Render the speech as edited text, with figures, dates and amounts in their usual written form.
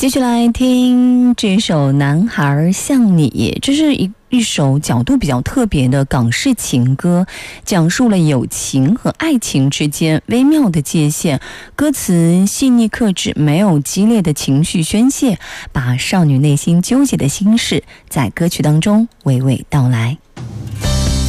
继续来听这首《男孩像你》，这是一首角度比较特别的港式情歌，讲述了友情和爱情之间微妙的界限。歌词细腻克制，没有激烈的情绪宣泄，把少女内心纠结的心事在歌曲当中娓娓道来。